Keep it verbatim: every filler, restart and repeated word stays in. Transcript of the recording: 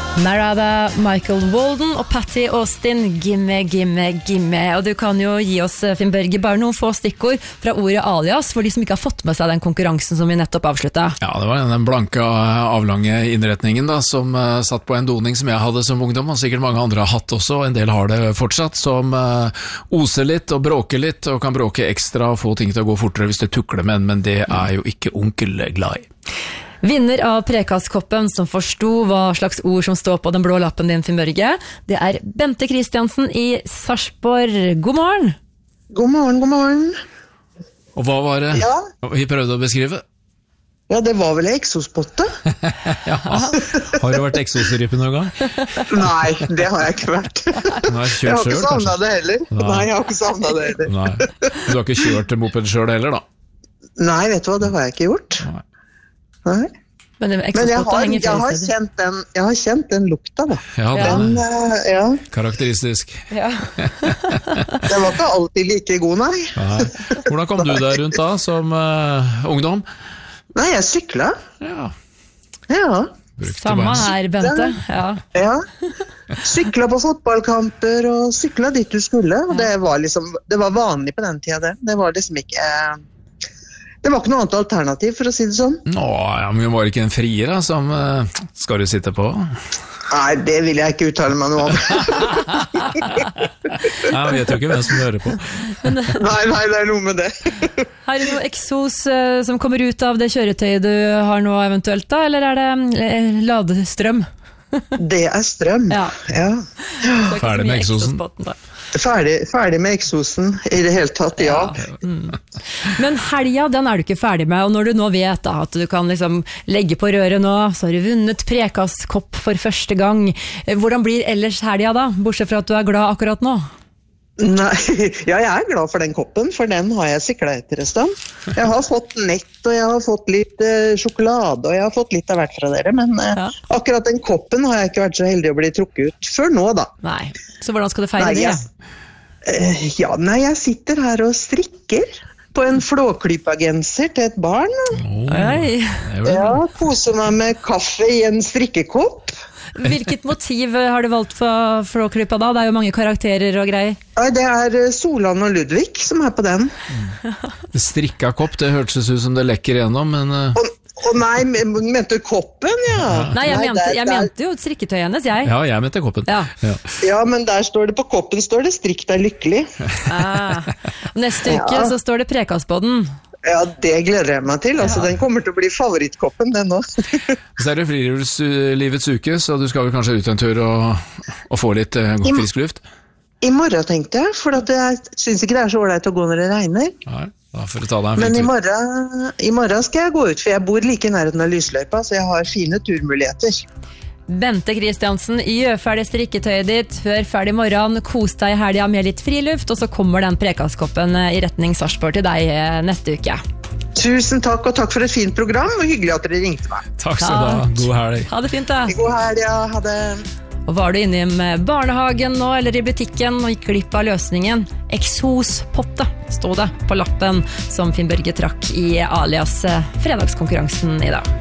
Narada, Michael Walden og Patty Austin, gimme, gimme, gimme. Og du kan jo gi oss, Finn Børge, bare noen få stikkord fra ordet alias, for de som ikke har fått med seg den konkurransen som vi nettopp avsluttet. Ja, det var den blanke, avlange innretningen da, som uh, satt på en doning som jeg hadde som ungdom, og sikkert mange andre har hatt også, og en del har det fortsatt, som uh, oser litt og bråker litt, og kan bråke ekstra og få ting til å gå fortere hvis du tukler med den, men det er jo ikke onkel glad i. Vinner av Prekastkoppen som forsto hva slags ord som står på den blå lappen din, Finn Børge, det er Bente Kristiansen i Sarpsborg. God morgen! God morgen, god morgen. Og hva var det ja. vi prøvde å beskrive? Ja, det var vel eksospottet. Ja. Har du vært eksosrype noen gang? Nei, det har jeg ikke vært. Nei, jeg har ikke selv, savnet det heller. Nei. Nei, jeg har ikke savnet det heller. Nei. Du har ikke kjørt moped selv heller da? Nei, vet du hva, det har jeg ikke gjort. Nei. Nei. Men, Men jeg, har, jeg, har kjent den, jeg har kjent den lukta da. Ja, den, uh, ja. Karakteristisk. Ja. Den var ikke alltid like god, nei. Nei. Hvordan kom du der rundt da, som uh, ungdom? Nei, jeg syklet. Ja. Ja. Samme her, Bente. Ja. Ja. Syklet på fotballkamper og syklet dit du skulle. Og det var liksom, det var vanlig på den tida det. Det var liksom ikke... Uh, Det var ikke noe annet alternativ, for å si det sånn. Nå, ja, men var det ikke en frier da, som uh, skal du sitte på? Nei, det vil jeg ikke uttale meg noe om. Jeg vet jo ikke hvem som hører på. nei, nei, det er noe med det. Har du noe eksos uh, som kommer ut av det kjøretøyet du har nå eventuelt da, eller er det uh, ladestrøm? Det er strøm, ja. ja. Ferdig med eksosen. Ferdig, ferdig med eksosen i det hele tatt, ja. ja. Mm. Men helga, den er du ikke ferdig med, og når du nå vet da, at du kan liksom legge på røret nå, så har du vunnet Prekastkopp for første gang. Hvordan blir ellers helga da, bortsett fra at du er glad akkurat nå? Nei, ja, jeg er glad for den koppen, for den har jeg siklet etter en stand. Jeg har fått nett, og jeg har fått litt uh, sjokolade, og jeg har fått litt av hvert fra dere, men uh, ja. akkurat den koppen har jeg ikke vært så heldig å bli trukket ut før nå da. Nei, så hvordan skal du feire det? Uh, ja, nei, jeg sitter her og strikker på en flåklypa-genser til et barn. Oh, ja, koser meg med kaffe i en strikkekopp. Hvilket motiv har du valgt for Flåklypa da? Det er jo mange karakterer og greier. Det er Solan og Ludvig som er på den. Mm. Strikka kopp, det hørtes ut som det lekker gjennom, men... Uh... Å oh, nei, mente du koppen, ja? ja. Nei, jeg, nei, mente, der, jeg der... mente jo strikketøyet hennes, jeg. Ja, jeg mente koppen. Ja. Ja. ja, men der står det på koppen, står det strikk deg lykkelig. ah. Neste uke ja. så står det Prekastpodden. Ja, det gleder jeg meg til. Altså, ja. Den kommer til å bli favorittkoppen, den også. Så er det friluftslivets uke, så du skal vel kanskje ut en tur og, og få litt uh, god frisk luft? I morgen tenkte jeg, for at jeg synes ikke det er så ordentlig å gå når det regner. Nei, da får du ta deg en fin tur. Men i morgen, i morgen skal jeg gå ut, for jeg bor like i nærheten av lysløypa, så jeg har fine turmuligheter. Bente Kristiansen, gjør ferdig strikketøyet ditt, hør ferdig morgen, kos deg i helga med litt friluft, og så kommer den Prekastkoppen i retning Sarpsborg til deg neste uke. Tusen takk, og takk for et fint program, og hyggelig at dere ringte meg. Takk skal du ha, god helg. Ha det fint da. God helg, ja, ha det. Og var du inne i barnehagen nå, eller i butikken, og gikk glipp av løsningen? Eksospotte stod det på lappen som Finn Børge trakk i alias fredagskonkurransen i dag.